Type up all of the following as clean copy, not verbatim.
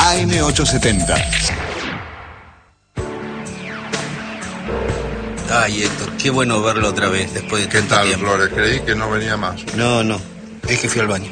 AM870. Ay, Héctor, qué bueno verlo otra vez después de ¿Qué tanto tal, tiempo. Flores? Creí que no venía más. No, es que fui al baño.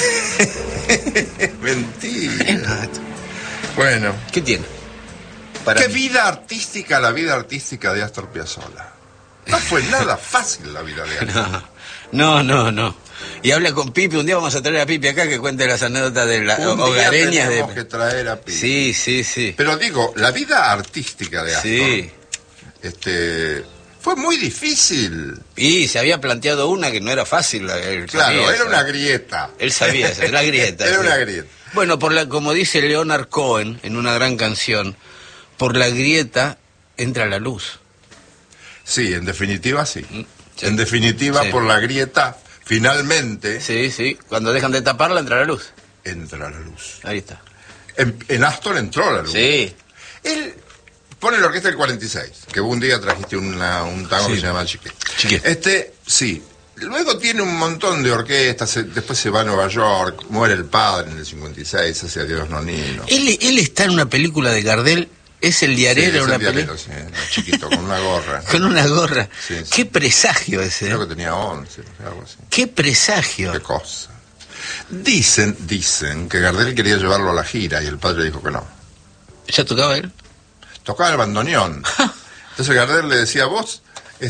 Mentira. Bueno. ¿Qué tiene? ¿Qué vida artística la vida artística de Astor Piazzolla? No fue nada fácil la vida de Astor. No. Y habla con Pipe, un día vamos a traer a Pipe acá que cuente las anécdotas de las hogareñas de... Tenemos que traer a Pipe. Sí. Pero digo, la vida artística de Astor... Sí. Fue muy difícil. Y se había planteado una que no era fácil. Claro, era una grieta. Él sabía eso, era grieta. Era sí. una grieta. Bueno, como dice Leonard Cohen en una gran canción, por la grieta entra la luz. Sí, en definitiva sí. Sí. En definitiva, Sí. por la grieta, finalmente Sí, cuando dejan de taparla entra la luz. entra la luz. Ahí está. En Astor entró la luz. Sí. Él pone la orquesta del 46, que un día trajiste un tango Sí. que se llama Chiqué. Chiqué. Sí. Luego tiene un montón de orquestas, después se va a Nueva York, muere el padre en el 56, hace Adiós Nonino. Él está en una película de Gardel, es el diarero en una película. Sí, chiquito, con una gorra. Con una gorra. Sí. Qué presagio ese. Creo que tenía 11, algo así. Qué presagio. Qué cosa. Dicen que Gardel quería llevarlo a la gira y el padre dijo que no. ¿Ya tocaba él? Tocaba el bandoneón. Entonces Gardel le decía, vos,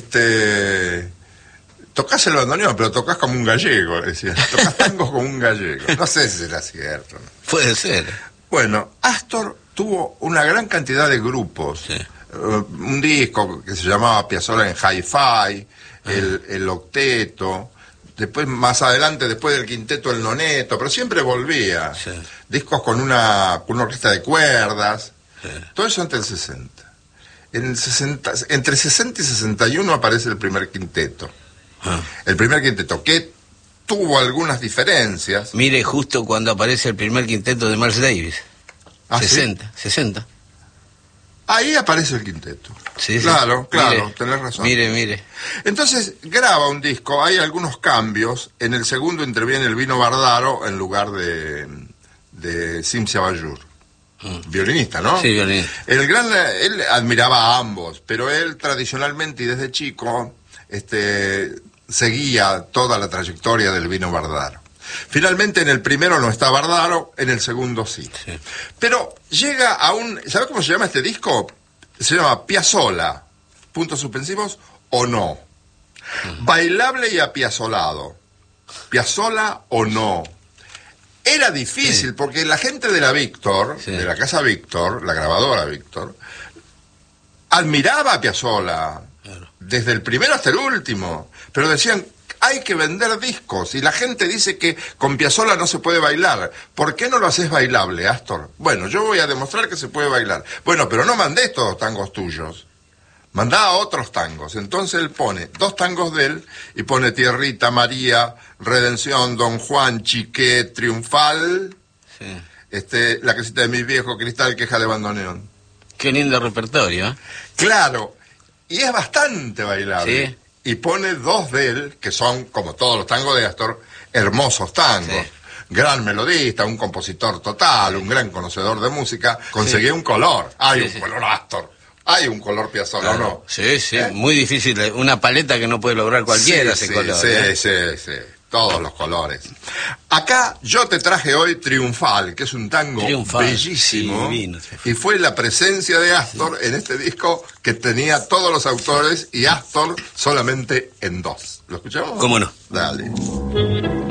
tocás el bandoneón, pero tocás como un gallego, le decía. Tocás tangos como un gallego. No sé si será cierto, ¿no? Puede ser. Bueno, Astor tuvo una gran cantidad de grupos. Sí. Un disco que se llamaba Piazzolla en Hi-Fi, el Octeto, después más adelante, después del quinteto, el Noneto, pero siempre volvía. Sí. Discos con una orquesta de cuerdas. Sí. Todo eso antes del 60. Entre 60 y 61 aparece el primer quinteto. El primer quinteto, que tuvo algunas diferencias. Mire, justo cuando aparece el primer quinteto de Miles Davis. ¿Ah, 60. Ahí aparece el quinteto. Sí. Claro, Mire, tenés razón. Mire. Entonces graba un disco, hay algunos cambios. En el segundo interviene el Vino Bardaro en lugar de Cimsia Bayur. Violinista, ¿no? Sí, violinista. Él admiraba a ambos, pero él tradicionalmente y desde chico seguía toda la trayectoria del Vino Bardaro. Finalmente en el primero no está Bardaro, en el segundo sí. Pero llega a ¿sabe cómo se llama este disco? Se llama Piazzolla, puntos suspensivos, o no. Bailable y apiazzolado. Piazzolla o no. Era difícil porque la gente de la Víctor, de la casa Víctor, la grabadora Víctor, admiraba a Piazzolla, desde el primero hasta el último, pero decían, hay que vender discos, y la gente dice que con Piazzolla no se puede bailar. ¿Por qué no lo haces bailable, Astor? Bueno, yo voy a demostrar que se puede bailar. Bueno, pero no mandés todos tangos tuyos. Mandá otros tangos. Entonces él pone 2 tangos de él y pone Tierrita, María, Redención, Don Juan, Chiqué, Triunfal, La casita de mi viejo, Cristal, Queja de bandoneón. Qué lindo repertorio, ¿eh? Claro, y es bastante bailable. Sí. Y pone 2 de él, que son, como todos los tangos de Astor, hermosos tangos. Sí. Gran melodista, un compositor total, un gran conocedor de música. Conseguí un color. Hay un color Astor. Hay un color Piazzolla, ¿no? Sí, muy difícil. Una paleta que no puede lograr cualquiera ese color. Sí. Todos los colores. Acá yo te traje hoy Triunfal, que es un tango bellísimo. Sí, divino. Y fue la presencia de Astor en este disco que tenía todos los autores y Astor solamente en 2. ¿Lo escuchamos? ¿Cómo no? Dale.